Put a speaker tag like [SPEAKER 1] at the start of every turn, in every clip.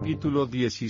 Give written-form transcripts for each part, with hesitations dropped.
[SPEAKER 1] Capítulo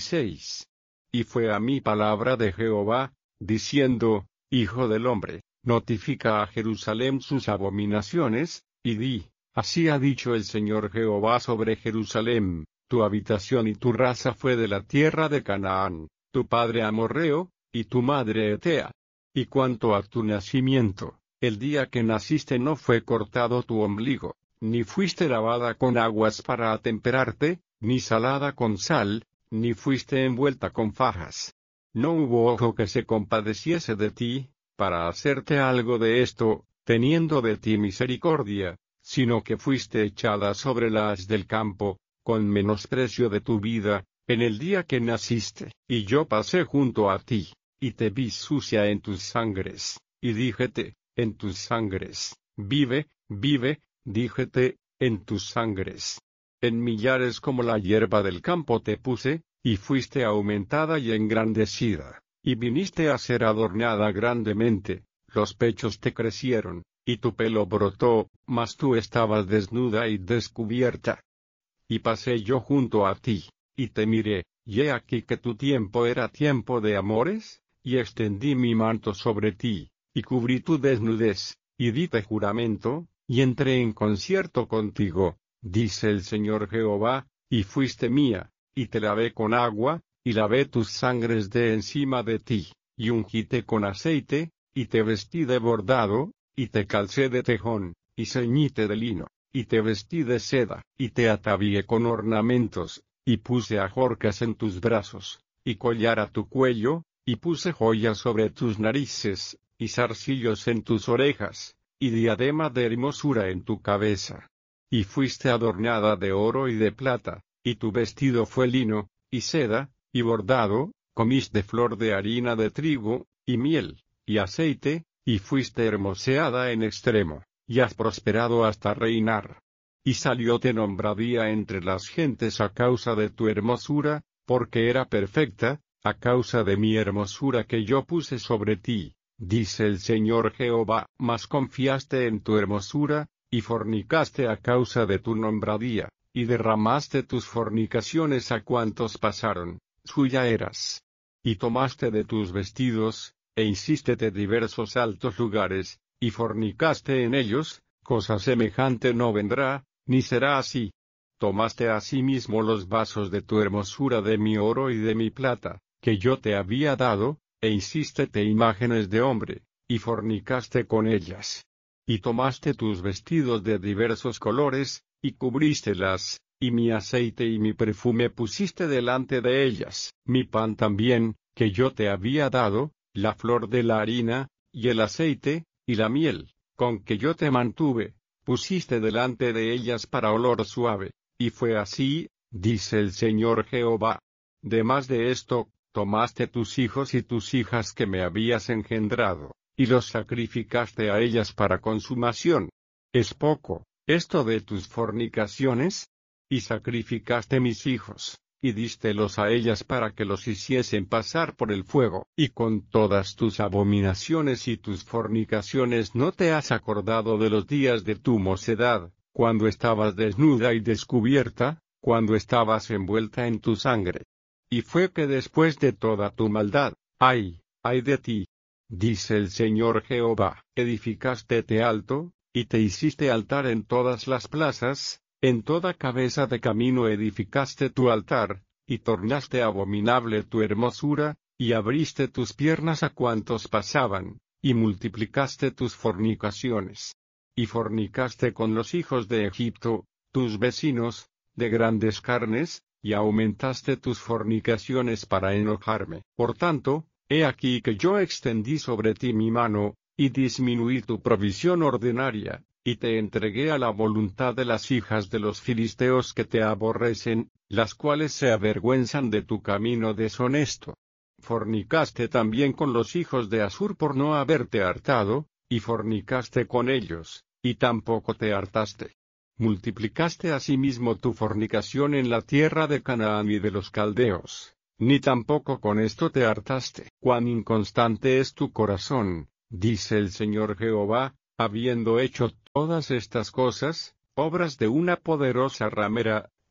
[SPEAKER 1] 16. Y fue a mí palabra de Jehová, diciendo: Hijo del hombre, notifica a Jerusalén sus abominaciones, y di: Así ha dicho el Señor Jehová sobre Jerusalén: tu habitación y tu raza fue de la tierra de Canaán, tu padre amorreo, y tu madre etea. Y cuanto a tu nacimiento, el día que naciste no fue cortado tu ombligo, ni fuiste lavada con aguas para atemperarte, ni salada con sal, ni fuiste envuelta con fajas. No hubo ojo que se compadeciese de ti, para hacerte algo de esto, teniendo de ti misericordia, sino que fuiste echada sobre la haz del campo, con menosprecio de tu vida, en el día que naciste. Y yo pasé junto a ti, y te vi sucia en tus sangres, y díjete: en tus sangres, vive, vive, díjete: en tus sangres. En millares como la hierba del campo te puse, y fuiste aumentada y engrandecida, y viniste a ser adornada grandemente, los pechos te crecieron, y tu pelo brotó, mas tú estabas desnuda y descubierta. Y pasé yo junto a ti, y te miré, y he aquí que tu tiempo era tiempo de amores, y extendí mi manto sobre ti, y cubrí tu desnudez, y dite juramento, y entré en concierto contigo, dice el Señor Jehová, y fuiste mía, y te lavé con agua, y lavé tus sangres de encima de ti, y ungíte con aceite, y te vestí de bordado, y te calcé de tejón, y ceñíte de lino, y te vestí de seda, y te atavié con ornamentos, y puse ajorcas en tus brazos, y collar a tu cuello, y puse joyas sobre tus narices, y zarcillos en tus orejas, y diadema de hermosura en tu cabeza. Y fuiste adornada de oro y de plata, y tu vestido fue lino, y seda, y bordado, comiste flor de harina de trigo, y miel, y aceite, y fuiste hermoseada en extremo, y has prosperado hasta reinar. Y salióte nombradía entre las gentes a causa de tu hermosura, porque era perfecta, a causa de mi hermosura que yo puse sobre ti, dice el Señor Jehová. Mas confiaste en tu hermosura, y fornicaste a causa de tu nombradía, y derramaste tus fornicaciones a cuantos pasaron, suya eras. Y tomaste de tus vestidos, e hicístete diversos altos lugares, y fornicaste en ellos, cosa semejante no vendrá, ni será así. Tomaste asimismo los vasos de tu hermosura de mi oro y de mi plata, que yo te había dado, e hicístete imágenes de hombre, y fornicaste con ellas. Y tomaste tus vestidos de diversos colores, y cubrístelas, y mi aceite y mi perfume pusiste delante de ellas. Mi pan también, que yo te había dado, la flor de la harina, y el aceite, y la miel, con que yo te mantuve, pusiste delante de ellas para olor suave. Y fue así, dice el Señor Jehová. Demás de esto, tomaste tus hijos y tus hijas que me habías engendrado, y los sacrificaste a ellas para consumación. ¿Es poco esto de tus fornicaciones? Y sacrificaste mis hijos, y dístelos a ellas para que los hiciesen pasar por el fuego. Y con todas tus abominaciones y tus fornicaciones no te has acordado de los días de tu mocedad, cuando estabas desnuda y descubierta, cuando estabas envuelta en tu sangre. Y fue que después de toda tu maldad, ay de ti, dice el Señor Jehová, edificástete alto, y te hiciste altar en todas las plazas, en toda cabeza de camino edificaste tu altar, y tornaste abominable tu hermosura, y abriste tus piernas a cuantos pasaban, y multiplicaste tus fornicaciones. Y fornicaste con los hijos de Egipto, tus vecinos, de grandes carnes, y aumentaste tus fornicaciones para enojarme. Por tanto, he aquí que yo extendí sobre ti mi mano, y disminuí tu provisión ordinaria, y te entregué a la voluntad de las hijas de los filisteos que te aborrecen, las cuales se avergüenzan de tu camino deshonesto. Fornicaste también con los hijos de Asur por no haberte hartado, y fornicaste con ellos, y tampoco te hartaste. Multiplicaste asimismo tu fornicación en la tierra de Canaán y de los caldeos, ni tampoco con esto te hartaste. Cuán inconstante es tu corazón, dice el Señor Jehová, habiendo hecho todas estas cosas, obras de una poderosa ramera,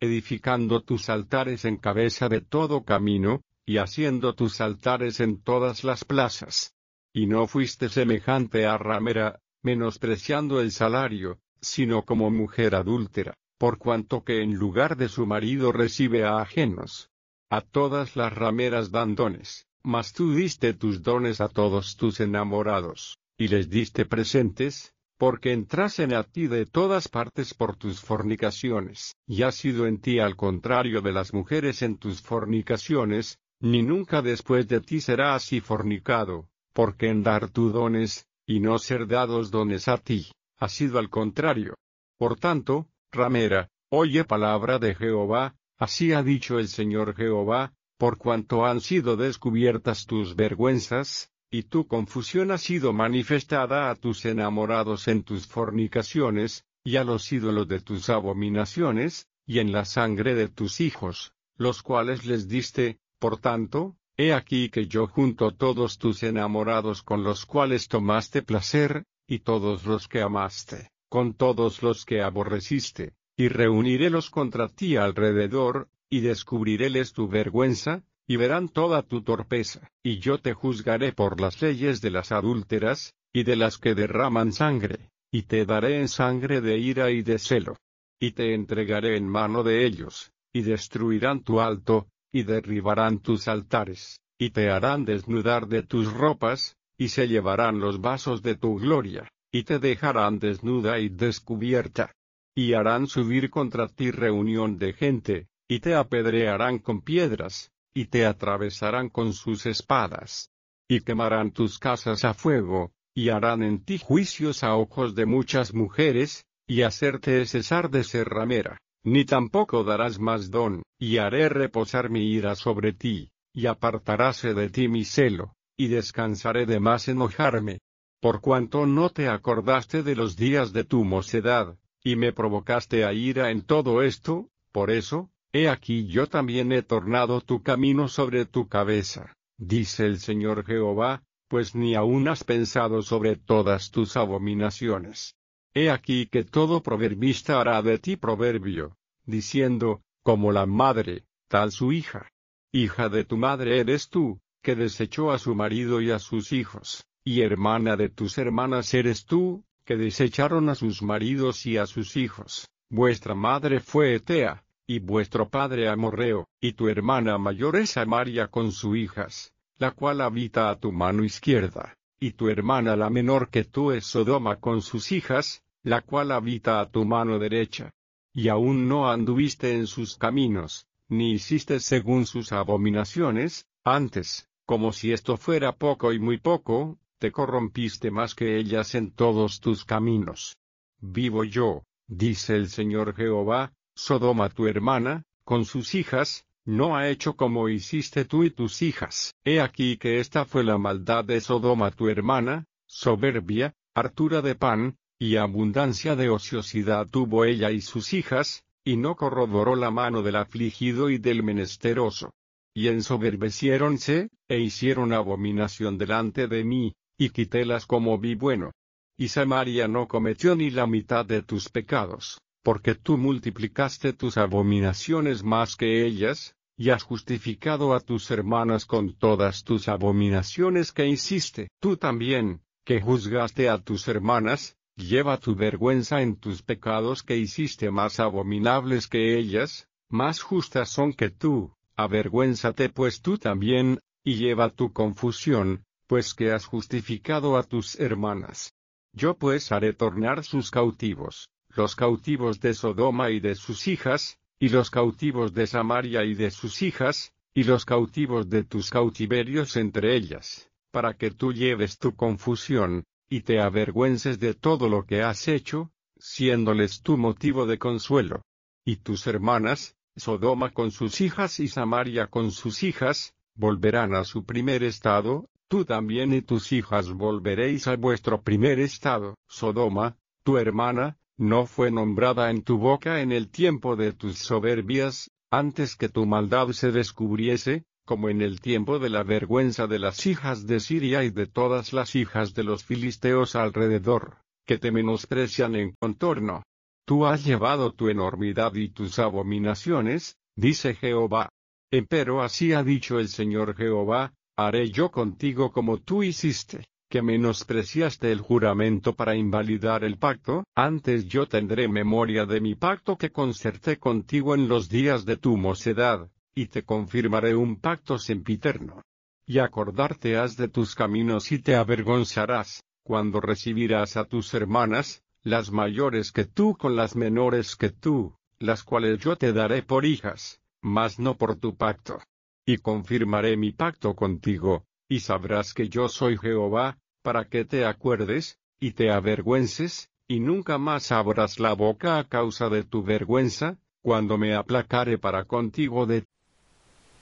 [SPEAKER 1] edificando tus altares en cabeza de todo camino, y haciendo tus altares en todas las plazas. Y no fuiste semejante a ramera, menospreciando el salario, sino como mujer adúltera, por cuanto que en lugar de su marido recibe a ajenos. A todas las rameras dan dones, mas tú diste tus dones a todos tus enamorados, y les diste presentes, porque entrasen a ti de todas partes por tus fornicaciones. Y ha sido en ti al contrario de las mujeres en tus fornicaciones, ni nunca después de ti será así fornicado, porque en dar tu dones, y no ser dados dones a ti, ha sido al contrario. Por tanto, ramera, oye palabra de Jehová, así ha dicho el Señor Jehová, por cuanto han sido descubiertas tus vergüenzas, y tu confusión ha sido manifestada a tus enamorados en tus fornicaciones, y a los ídolos de tus abominaciones, y en la sangre de tus hijos, los cuales les diste, por tanto, he aquí que yo junto todos tus enamorados con los cuales tomaste placer, y todos los que amaste, con todos los que aborreciste, y reunirélos contra ti alrededor, y descubriréles tu vergüenza, y verán toda tu torpeza, y yo te juzgaré por las leyes de las adúlteras, y de las que derraman sangre, y te daré en sangre de ira y de celo. Y te entregaré en mano de ellos, y destruirán tu alto, y derribarán tus altares, y te harán desnudar de tus ropas, y se llevarán los vasos de tu gloria, y te dejarán desnuda y descubierta. Y harán subir contra ti reunión de gente, y te apedrearán con piedras, y te atravesarán con sus espadas. Y quemarán tus casas a fuego, y harán en ti juicios a ojos de muchas mujeres, y hacerte cesar de ser ramera, ni tampoco darás más don, y haré reposar mi ira sobre ti, y apartaráse de ti mi celo, y descansaré de más enojarme. Por cuanto no te acordaste de los días de tu mocedad, y me provocaste a ira en todo esto, por eso, he aquí yo también he tornado tu camino sobre tu cabeza, dice el Señor Jehová, pues ni aún has pensado sobre todas tus abominaciones. He aquí que todo proverbista hará de ti proverbio, diciendo, como la madre, tal su hija. Hija de tu madre eres tú, que desechó a su marido y a sus hijos, y hermana de tus hermanas eres tú, que desecharon a sus maridos y a sus hijos. Vuestra madre fue Etea, y vuestro padre amorreo, y tu hermana mayor es Samaria con sus hijas, la cual habita a tu mano izquierda, y tu hermana la menor que tú es Sodoma con sus hijas, la cual habita a tu mano derecha. Y aún no anduviste en sus caminos, ni hiciste según sus abominaciones, antes, como si esto fuera poco y muy poco, te corrompiste más que ellas en todos tus caminos. Vivo yo, dice el Señor Jehová, Sodoma tu hermana, con sus hijas, no ha hecho como hiciste tú y tus hijas. He aquí que esta fue la maldad de Sodoma tu hermana, soberbia, hartura de pan, y abundancia de ociosidad tuvo ella y sus hijas, y no corroboró la mano del afligido y del menesteroso. Y ensoberbeciéronse, e hicieron abominación delante de mí, y quitélas como vi bueno. Y Samaria no cometió ni la mitad de tus pecados, porque tú multiplicaste tus abominaciones más que ellas, y has justificado a tus hermanas con todas tus abominaciones que hiciste. Tú también, que juzgaste a tus hermanas, lleva tu vergüenza en tus pecados que hiciste más abominables que ellas, más justas son que tú, avergüénzate pues tú también, y lleva tu confusión, pues que has justificado a tus hermanas. Yo pues haré tornar sus cautivos, los cautivos de Sodoma y de sus hijas, y los cautivos de Samaria y de sus hijas, y los cautivos de tus cautiverios entre ellas, para que tú lleves tu confusión, y te avergüences de todo lo que has hecho, siéndoles tu motivo de consuelo. Y tus hermanas, Sodoma con sus hijas y Samaria con sus hijas, volverán a su primer estado, tú también y tus hijas volveréis a vuestro primer estado. Sodoma, tu hermana, no fue nombrada en tu boca en el tiempo de tus soberbias, antes que tu maldad se descubriese, como en el tiempo de la vergüenza de las hijas de Siria y de todas las hijas de los filisteos alrededor, que te menosprecian en contorno. Tú has llevado tu enormidad y tus abominaciones, dice Jehová. Empero así ha dicho el Señor Jehová, haré yo contigo como tú hiciste, que menospreciaste el juramento para invalidar el pacto. Antes yo tendré memoria de mi pacto que concerté contigo en los días de tu mocedad, y te confirmaré un pacto sempiterno. Y acordarte has de tus caminos y te avergonzarás, cuando recibirás a tus hermanas, las mayores que tú con las menores que tú, las cuales yo te daré por hijas, mas no por tu pacto. Y confirmaré mi pacto contigo, y sabrás que yo soy Jehová, para que te acuerdes, y te avergüences, y nunca más abras la boca a causa de tu vergüenza, cuando me aplacare para contigo de